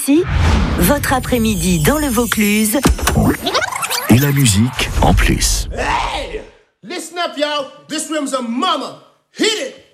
ici, votre après-midi dans le Vaucluse. Et la musique en plus. Hey! Listen up, y'all. This room's a mama. Hit it!